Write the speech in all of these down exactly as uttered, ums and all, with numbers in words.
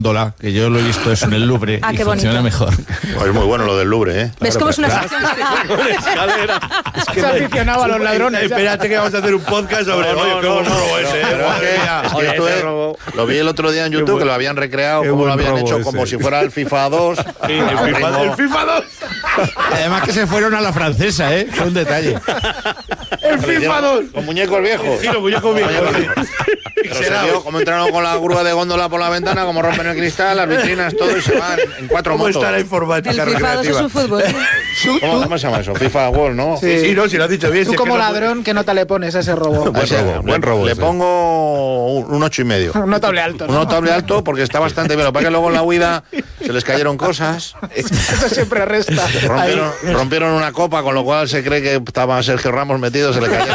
góndola, que yo lo he visto eso en el Louvre ah, y qué funciona bonito. mejor. Pues es muy bueno lo del Louvre, ¿eh? ¿Ves cómo es una claro. sección? escalera. Es que Se aficionaba a los ladrones. Espérate que vamos a hacer un podcast sobre No, no, oye, qué no, buen no, robo no, ese, pero madre es que- mía. es que Oye, esto ese es- robo. Lo vi el otro día en YouTube, buen- que lo habían recreado, qué como lo buen habían robo hecho, ese. como si fuera el FIFA dos. Sí, el FIFA, el FIFA dos. Además que se fueron a la francesa, ¿eh? Fue un detalle. El FIFA dos. Con muñecos viejos. Sí, los muñecos viejos. Pero se vio cómo entraron con la grúa de góndola por la ventana, como rompen el cristal, las vitrinas, todo, y se van en cuatro ¿Cómo motos. está la informática El FIFA dos es recreativa? un fútbol. ¿Cómo, ¿Cómo se llama eso? FIFA World, ¿no? Sí. Sí, no, si lo has dicho bien. Tú si es como que no- ladrón, ¿qué nota le pones a ese robo? Buen Ese, robo, le- buen robo Le ese. pongo un, un ocho y medio. Un notable alto, Un ¿no? notable alto porque está bastante bien. Lo que pasa es que luego en la huida se les cayeron cosas. Eso siempre resta. Rompieron, rompieron una copa, con lo cual se cree que estaba Sergio Ramos metido, se le cayeron.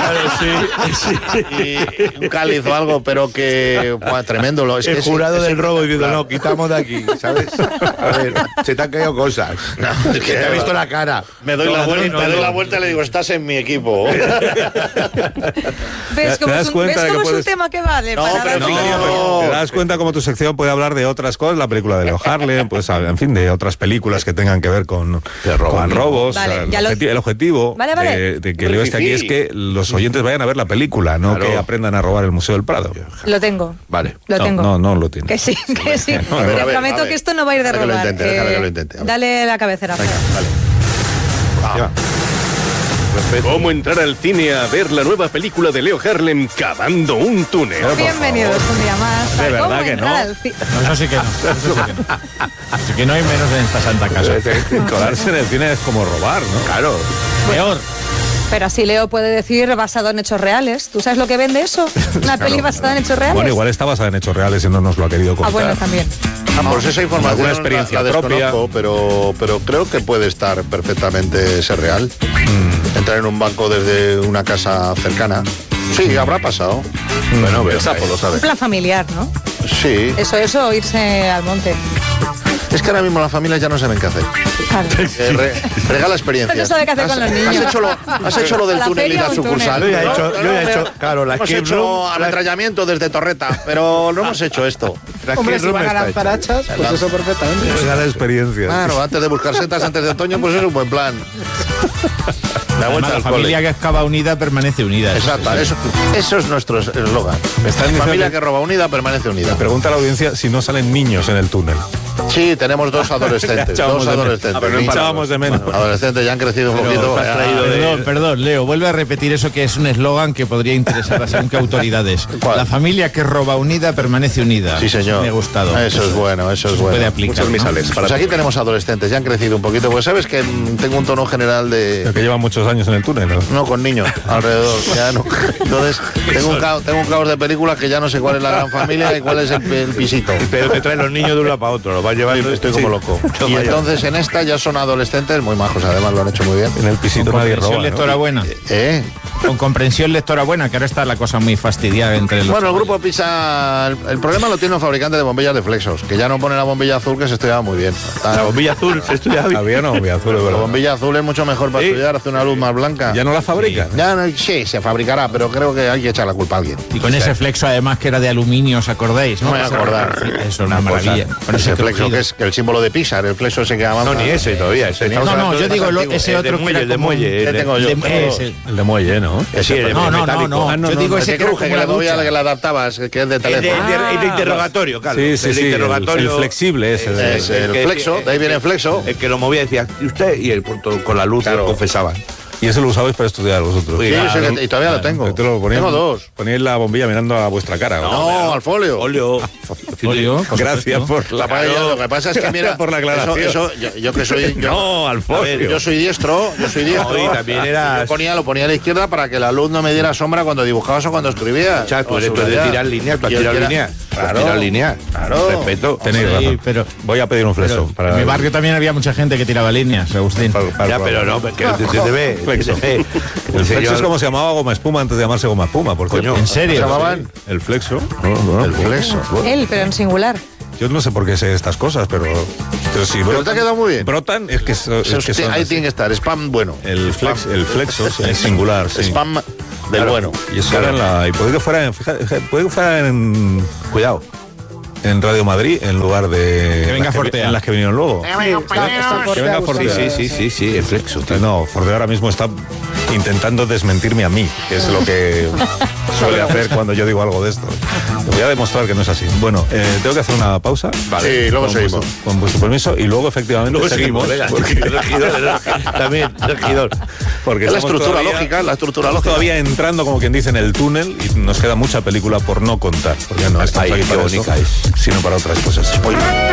Y un cáliz o algo, pero que buah, tremendo. Lo, es que El ese- jurado ese- del robo diciendo, claro. no, quitamos de aquí, ¿sabes? A ver, se te han caído cosas. No, es que te ha visto la cara. Me doy, la No, vuelta, no, me doy no. la vuelta y le digo, estás en mi equipo. ¿Ves ¿Te cómo das es un, cuenta ¿ves de que cómo es un puedes- tema que vale? No, para pero dar no, opinión? pero- Te das cuenta como tu sección puede hablar de otras cosas, la película de Leo Harlem, pues en fin, de otras películas que tengan que ver con, con robos. Vale, el, ya lo- objeti- el objetivo Vale, vale. De, de que Leo esté aquí es que los oyentes vayan a ver la película, no Claro. que aprendan a robar el Museo del Prado. Lo tengo. Vale. Lo no, tengo. no, no lo tiene. Que sí, que sí. a ver, Te a ver, prometo a ver. que esto no va a ir de Deja que lo robar. intente, deja que lo intente, a ver. Dale la cabecera. Venga, dale. Ya. ¿Cómo entrar al cine a ver la nueva película de Leo Harlem, Cavando un túnel? Bienvenidos un día más. De a verdad ¿Cómo que entrar no. al ci- No, eso sí que no. Eso sí que no. Así que no hay menos en esta santa casa. Colarse en el cine es como robar, ¿no? Claro. Peor. Pero así Leo puede decir basado en hechos reales. ¿Tú sabes lo que vende eso? Una peli basada en hechos reales. Bueno, igual está basada en hechos reales y no nos lo ha querido Ah, contar. bueno, también. Ah, pues esa información Alguna experiencia la, la propia. desconozco, pero, pero creo que puede estar perfectamente ser real. Mm. Entrar en un banco desde una casa cercana. Sí, habrá pasado. Bueno, el sapo lo Un sabe. plan familiar, ¿no? Sí. Eso, eso, irse al monte. Es que ahora mismo las familias ya no saben qué hacer. Claro. Eh, re- regala experiencias. No sabe qué hacer Has- con los niños. Has hecho lo, has hecho lo del ¿La túnel y feria la o un túnel? sucursal. Yo ya he No, hecho- no, yo ya he no, hecho, claro, la hemos escape hecho room, la- ametrallamiento desde Torreta, pero no hemos hecho esto. La Hombre, escape si room van a está lanzar hecha. hachas, pues eso perfectamente. Regala experiencia. Claro, antes de buscar setas antes de otoño, pues es un buen plan. La Además, vuelta la al familia cole. que excava unida permanece unida. Exacto, eso, eso es nuestro eslogan. Me están diciendo Familia que- que roba unida permanece unida. Pregunta a la audiencia si no salen niños en el túnel. Sí, tenemos dos adolescentes. Echábamos dos de menos. adolescentes. Ah, pero no niños. echábamos de menos. Adolescentes ya han crecido un poquito. Pero- ya- Perdón, perdón, Leo, vuelve a repetir eso que es un eslogan que podría interesar a según qué autoridades. ¿Cuál? La familia que roba unida permanece unida. Sí, señor. Me ha gustado. Eso es bueno, eso es se bueno. puede aplicar. Muchos ¿no? misales. Pues aquí tenemos adolescentes, ya han crecido un poquito. Pues sabes que mm, tengo un tono general Pero de. que llevan muchos años en el túnel, ¿no? No, con niños alrededor. Ya no. Entonces, tengo un, caos, tengo un caos de películas que ya no sé cuál es la gran familia y cuál es el, el pisito. Pero te traen los niños de un lado para otro, los vas llevando. Estoy como Sí. loco. Y Vaya. entonces en esta ya son adolescentes muy majos, además lo han hecho muy bien. En el pisito Con nadie comprensión roba, ¿no? lectora buena. ¿Eh? Con comprensión lectora buena, que ahora está la cosa muy fastidiada entre los... Bueno, el grupo Pisa, el, el problema lo tiene un fabricante de bombillas de Flexos, que ya no pone la bombilla azul que se estudiaba muy bien. Está- La bombilla azul se estudia bien. Había una bombilla azul, es la verdad. bombilla azul es mucho mejor para Sí. estudiar, hace una luz más blanca. Ya no la fabrican. Ya no, sí, se fabricará, pero creo que hay que echar la culpa a alguien. Y con ese flexo además que era de aluminio, ¿os acordáis? No me voy a Pues, acordar. sí, Eso es una maravilla. Con Ese ese flexo crujido. que es el símbolo de Pisa, el flexo ese que avanza. No, ni ese todavía. Ese No, estamos No, no, hablando yo de digo más lo- antiguo. ese El otro de que muelle, era el de como- muelle. ¿Qué el de- tengo yo? De- ese. El de muelle, ¿no? Sí, el de No, no, no, metálico. no. Ah, no, Yo no, digo no. ese Ese que era cruje como que le una movía, ducha. que le adaptabas, que es de El de, teléfono. el de- el de interrogatorio, claro. Sí, sí, el de sí. El, interrogatorio. el flexible ese. de- Es el que- flexo, de ahí viene el flexo. El que lo movía decía, ¿y usted? Y el punto con la luz Claro. lo confesaban. Y eso lo usabais para estudiar vosotros. Sí, Claro. ese que- y todavía lo tengo. Yo te lo ponía- Tengo dos. Poníais la bombilla mirando a vuestra cara. ¿no? No, al folio. Olio. Folio, por Gracias supuesto. por la La paella, lo que pasa es que mira, por la aclaración. Eso, eso, yo, yo que soy yo, No, al a ver, folio. yo soy diestro, yo soy diestro. No, y también eras- Yo ponía, lo ponía a la izquierda para que la luz no me diera sombra cuando dibujabas o cuando escribías. Chato, tú O eres tú eres de subrayar. tirar líneas, tú has Y el tirado que era- líneas. Tú has Claro. tirado líneas. Claro. Respeto. Tenéis Sí, razón. pero- Voy a pedir un flexo. para En mi barrio también había mucha gente que tiraba líneas, Agustín. para- para- Ya, pero no, que te, te, te ve. Flexo. te ve. El flexo señor- es como se llamaba goma espuma antes de llamarse goma espuma. Por Coño, cierto. ¿En ¿Se serio? llamaban? El flexo. El flexo. Él, pero en singular. Yo no sé por qué sé estas cosas, pero, pero si Pero te ha brotan, quedado muy bien. brotan es que, so- es que Hostia, son ahí así. tiene que estar, spam bueno. El flex, el flexo es singular, sí. Spam del Claro. bueno. Y eso era en la. Y puede que fuera en. Fíjate, puede que fuera en. Cuidado. en Radio Madrid en lugar de que venga las Fortea. en las que vinieron luego. Que venga Fortea. Sí, sí, sí, sí, el Flexo. tío. No, Fortea ahora mismo está intentando desmentirme a mí, que es lo que suele hacer cuando yo digo algo de esto. Voy a demostrar que no es así. Bueno, eh, tengo que hacer una pausa. Sí, luego con seguimos. Vuestro, con vuestro permiso, y luego efectivamente Luego seguimos, venga. porque, Regidor, también, regidor. porque Es la estamos estructura todavía- lógica, la estructura estamos lógica. todavía entrando, como quien dice, en el túnel, y nos queda mucha película por no contar, porque no estamos Ay, aquí qué para bonita esto, es. sino para otras cosas. Spoiler.